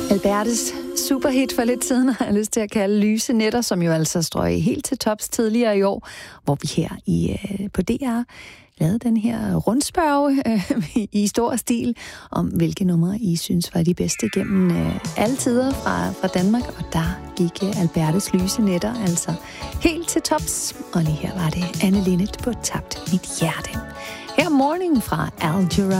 Albertes superhit for lidt siden har jeg lyst til at kalde Lyse Nætter, som jo altså strøg helt til tops tidligere i år, hvor vi her på DR lavede den her rundspørge i stor stil om, hvilke numre I synes var de bedste gennem alle tider fra Danmark. Og der gik Albertes Lyse Nætter altså helt til tops. Og lige her var det Anne Linnet på Tabt mit hjerte. Her morgen fra Al Jarreau.